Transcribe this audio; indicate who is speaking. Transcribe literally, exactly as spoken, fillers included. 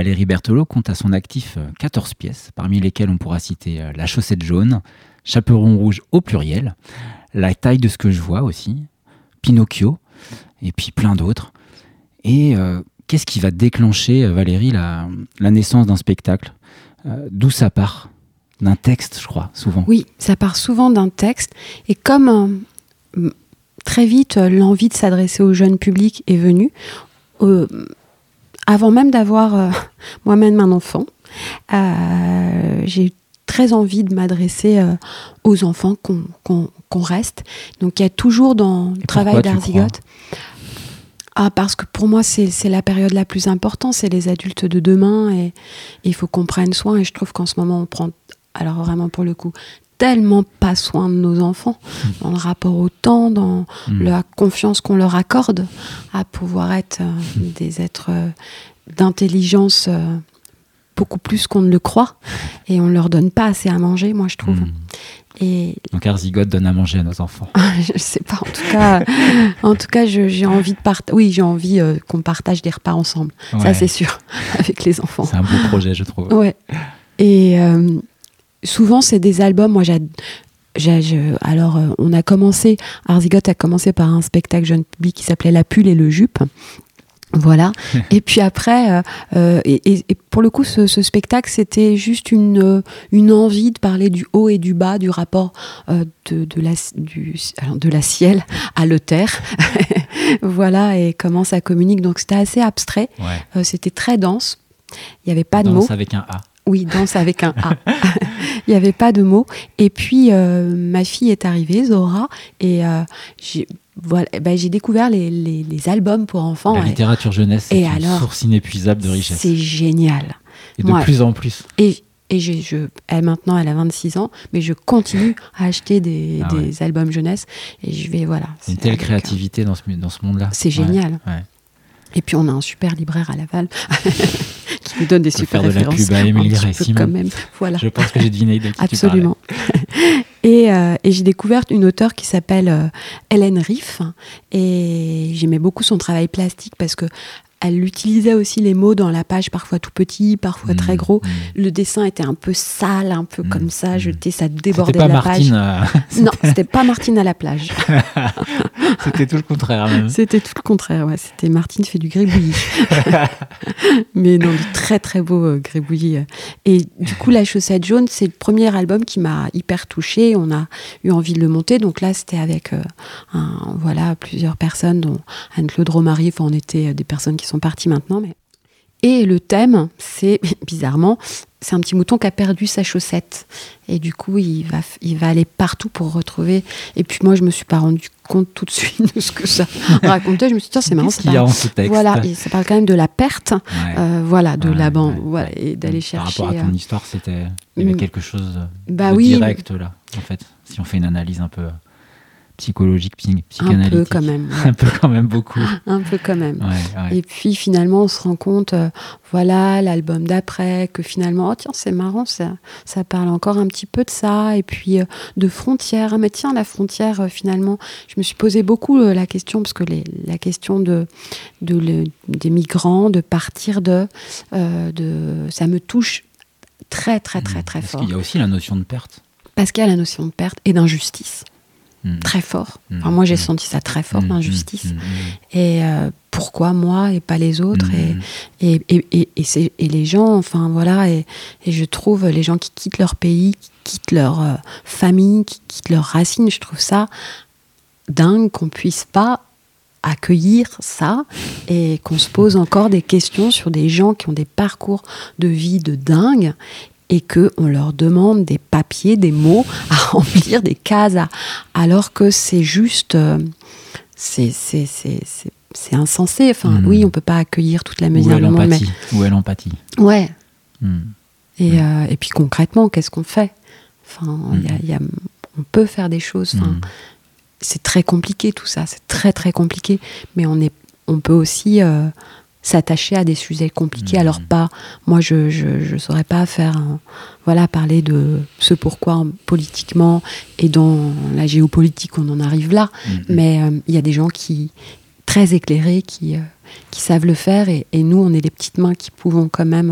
Speaker 1: Valérie Berthelot compte à son actif quatorze pièces, parmi lesquelles on pourra citer La chaussette jaune, Chaperon rouge au pluriel, La taille de ce que je vois aussi, Pinocchio, et puis plein d'autres. Et euh, qu'est-ce qui va déclencher, Valérie, la, la naissance d'un spectacle ? euh, D'où ça part ? D'un texte, je crois, souvent.
Speaker 2: Oui, ça part souvent d'un texte. Et comme euh, très vite, l'envie de s'adresser au jeune public est venue, euh, avant même d'avoir euh, moi-même un enfant, euh, j'ai eu très envie de m'adresser euh, aux enfants, qu'on, qu'on, qu'on reste. Donc il y a toujours dans le travail d'Arzigote... Ah, parce que pour moi, c'est, c'est la période la plus importante, c'est les adultes de demain, et il faut qu'on prenne soin. Et je trouve qu'en ce moment, on prend, alors vraiment pour le coup, tellement pas soin de nos enfants, mmh. dans le rapport au temps, dans mmh. la confiance qu'on leur accorde à pouvoir être euh, des êtres euh, d'intelligence euh, beaucoup plus qu'on ne le croit, et on ne leur donne pas assez à manger, moi je trouve. Mmh. Et...
Speaker 1: Donc Arzigote donne à manger à nos enfants.
Speaker 2: Je sais pas, en tout cas, en tout cas, je, j'ai envie de part... oui, j'ai envie euh, qu'on partage des repas ensemble. Ouais. Ça, c'est sûr, avec les enfants.
Speaker 1: C'est un beau projet, je trouve.
Speaker 2: Ouais. Et euh, souvent, c'est des albums. Moi, j'ai, j'ai, je... alors, euh, on a commencé. Arzigote a commencé par un spectacle jeune public qui s'appelait La Pulle et le Jupe. Voilà. Et puis après, euh, et, et, et pour le coup, ce, ce spectacle, c'était juste une, une envie de parler du haut et du bas, du rapport euh, de, de, la, du, alors de la ciel à le terre. Voilà, et comment ça communique. Donc c'était assez abstrait. Ouais. Euh, c'était très dense. Il n'y avait pas de mots.
Speaker 1: Danse avec un A.
Speaker 2: Oui, danse avec un A. Il n'y avait pas de mots. Et puis, euh, ma fille est arrivée, Zora, et euh, j'ai... Voilà, ben j'ai découvert les, les, les albums pour enfants.
Speaker 1: La
Speaker 2: et,
Speaker 1: littérature jeunesse, c'est
Speaker 2: et
Speaker 1: une
Speaker 2: alors,
Speaker 1: source inépuisable de richesse.
Speaker 2: C'est génial.
Speaker 1: Et de
Speaker 2: Moi,
Speaker 1: plus en plus.
Speaker 2: Et, et je, je, elle, maintenant, elle a vingt-six ans, mais je continue à acheter des, ah des ouais. albums jeunesse. Et je vais, voilà.
Speaker 1: C'est une telle créativité un... dans, ce, dans ce monde-là.
Speaker 2: C'est génial.
Speaker 1: Ouais, ouais.
Speaker 2: Et puis, on a un super libraire à Laval qui nous donne des super
Speaker 1: faire
Speaker 2: références.
Speaker 1: De la pub à Émilie Récimon.
Speaker 2: Quand même. Voilà.
Speaker 1: Je pense que j'ai deviné de qui
Speaker 2: Absolument.
Speaker 1: tu parlais.
Speaker 2: Et, euh, et j'ai découvert une auteure qui s'appelle euh, Hélène Riff, et j'aimais beaucoup son travail plastique parce que elle utilisait aussi les mots dans la page, parfois tout petit, parfois mmh, très gros. Mmh. Le dessin était un peu sale, un peu mmh, comme ça, jeté, ça débordait de la
Speaker 1: Martine,
Speaker 2: page.
Speaker 1: Euh...
Speaker 2: Non, c'était pas Martine à la plage.
Speaker 1: C'était tout le contraire. Même.
Speaker 2: C'était tout le contraire, ouais. C'était Martine fait du gribouillis. Mais non, de très très beau euh, gribouillis. Et du coup, La chaussette jaune, c'est le premier album qui m'a hyper touchée. On a eu envie de le monter. Donc là, c'était avec euh, un, voilà, plusieurs personnes, dont Anne-Claude Romary. Enfin, on était des personnes qui sont parties maintenant. Mais... Et le thème, c'est, bizarrement, c'est un petit mouton qui a perdu sa chaussette. Et du coup, il va, il va aller partout pour retrouver. Et puis moi, je ne me suis pas rendu compte tout de suite de ce que ça racontait. Je me suis dit, tiens, c'est marrant.
Speaker 1: Qu'est-ce qu'il y a en ce texte ?
Speaker 2: Voilà, et ça parle quand même de la perte, ouais. euh, voilà, de
Speaker 1: ouais,
Speaker 2: l'abandon,
Speaker 1: ouais,
Speaker 2: voilà,
Speaker 1: ouais.
Speaker 2: et d'aller chercher.
Speaker 1: Par rapport à ton
Speaker 2: euh...
Speaker 1: histoire, c'était, il y avait quelque chose
Speaker 2: bah
Speaker 1: de
Speaker 2: oui,
Speaker 1: direct là, en fait. Si on fait une analyse un peu psychologique, psychanalytique.
Speaker 2: Un peu quand même. Ouais.
Speaker 1: Un peu quand même, beaucoup.
Speaker 2: Un peu quand même.
Speaker 1: Ouais, ouais.
Speaker 2: Et puis finalement, on se rend compte, euh, voilà, l'album d'après, que finalement, oh tiens, c'est marrant, ça, ça parle encore un petit peu de ça, et puis euh, de frontières. Mais tiens, la frontière, euh, finalement, je me suis posé beaucoup euh, la question, parce que les, la question de, de le, des migrants, de partir de, euh, de... Ça me touche très, très, très, très
Speaker 1: Parce
Speaker 2: fort.
Speaker 1: Parce qu'il y a aussi la notion de perte.
Speaker 2: Parce qu'il y a la notion de perte et d'injustice. Mmh. Très fort. Enfin, moi, j'ai mmh. senti ça très fort, mmh. l'injustice. Mmh. Et euh, pourquoi moi et pas les autres mmh. et, et, et, et, et, c'est, et les gens, enfin voilà, et, et je trouve les gens qui quittent leur pays, qui quittent leur euh, famille, qui quittent leurs racines, je trouve ça dingue qu'on puisse pas accueillir ça et qu'on se pose encore des questions sur des gens qui ont des parcours de vie de dingue et qu'on leur demande des papiers, des mots à remplir, des cases, à... alors que c'est juste... Euh, c'est, c'est, c'est, c'est, c'est insensé. Enfin, mmh. oui, on ne peut pas accueillir toute la mesure du monde. Mais...
Speaker 1: Où est l'empathie ?
Speaker 2: Ouais.
Speaker 1: Mmh.
Speaker 2: Et,
Speaker 1: mmh.
Speaker 2: euh, et puis concrètement, qu'est-ce qu'on fait ? Enfin, mmh. y a, y a... on peut faire des choses. Enfin, mmh. c'est très compliqué tout ça, c'est très très compliqué. Mais on, est... on peut aussi... Euh... s'attacher à des sujets compliqués, mmh. alors pas, moi je je, je saurais pas faire, un, voilà, parler de ce pourquoi politiquement et dans la géopolitique on en arrive là, mmh. mais il euh, y a des gens qui, très éclairés, qui, euh, qui savent le faire et, et nous on est les petites mains qui pouvons quand même